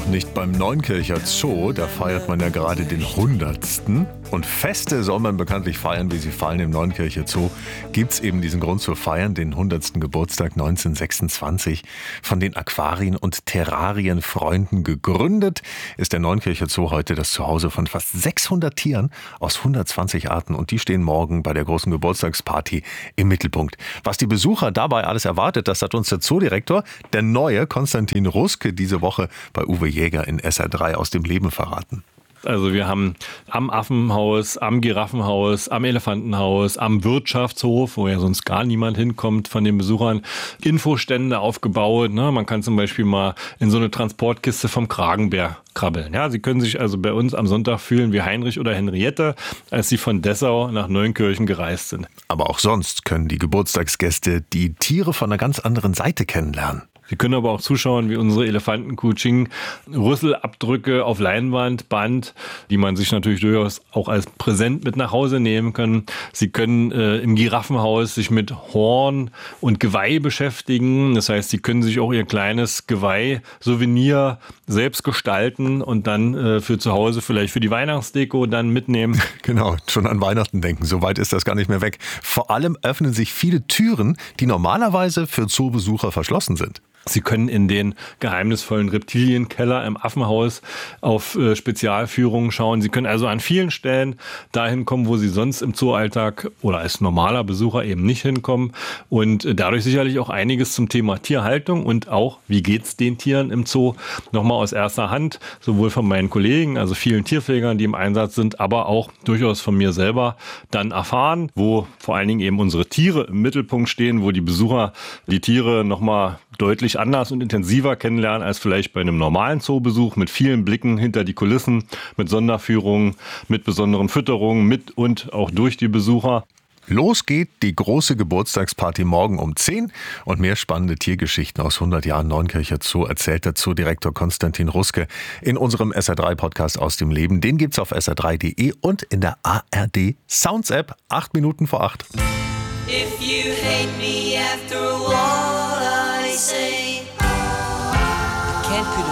nicht beim Neunkircher Zoo, da feiert man ja gerade den 100. Und Feste soll man bekanntlich feiern, wie sie fallen. Im Neunkircher Zoo gibt es eben diesen Grund zu feiern, den 100. Geburtstag 1926. Von den Aquarien- und Terrarienfreunden gegründet, ist der Neunkircher Zoo heute das Zuhause von fast 600 Tieren aus 120 Arten. Und die stehen morgen bei der großen Geburtstagsparty im Mittelpunkt. Was die Besucher dabei alles erwartet, das hat uns der Zoodirektor, der neue Konstantin Ruske, diese Woche bei Uwe Jäger in SR3 aus dem Leben verraten. Also wir haben am Affenhaus, am Giraffenhaus, am Elefantenhaus, am Wirtschaftshof, wo ja sonst gar niemand hinkommt von den Besuchern, Infostände aufgebaut. Man kann zum Beispiel mal in so eine Transportkiste vom Kragenbär krabbeln. Ja, Sie können sich also bei uns am Sonntag fühlen wie Heinrich oder Henriette, als sie von Dessau nach Neunkirchen gereist sind. Aber auch sonst können die Geburtstagsgäste die Tiere von einer ganz anderen Seite kennenlernen. Sie können aber auch zuschauen, wie unsere Elefantenkuh Ching Rüsselabdrücke auf Leinwand, Band, die man sich natürlich durchaus auch als Präsent mit nach Hause nehmen kann. Sie können im Giraffenhaus sich mit Horn und Geweih beschäftigen. Das heißt, Sie können sich auch Ihr kleines Geweih-Souvenir selbst gestalten und dann für zu Hause vielleicht für die Weihnachtsdeko dann mitnehmen. Genau, schon an Weihnachten denken. So weit ist das gar nicht mehr weg. Vor allem öffnen sich viele Türen, die normalerweise für Zoobesucher verschlossen sind. Sie können in den geheimnisvollen Reptilienkeller im Affenhaus auf Spezialführungen schauen. Sie können also an vielen Stellen dahin kommen, wo Sie sonst im Zooalltag oder als normaler Besucher eben nicht hinkommen. Und dadurch sicherlich auch einiges zum Thema Tierhaltung und auch, wie geht's den Tieren im Zoo, nochmal aus erster Hand, sowohl von meinen Kollegen, also vielen Tierpflegern, die im Einsatz sind, aber auch durchaus von mir selber dann erfahren, wo vor allen Dingen eben unsere Tiere im Mittelpunkt stehen, wo die Besucher die Tiere nochmal deutlich anders und intensiver kennenlernen als vielleicht bei einem normalen Zoobesuch mit vielen Blicken hinter die Kulissen, mit Sonderführungen, mit besonderen Fütterungen, mit und auch durch die Besucher. Los geht die große Geburtstagsparty morgen um 10 und mehr spannende Tiergeschichten aus 100 Jahren Neunkircher Zoo erzählt der Zoodirektor Konstantin Ruske in unserem SR3-Podcast aus dem Leben. Den gibt's auf sr3.de und in der ARD Sounds App, 8 Minuten vor 8. If you hate me after all I say, can't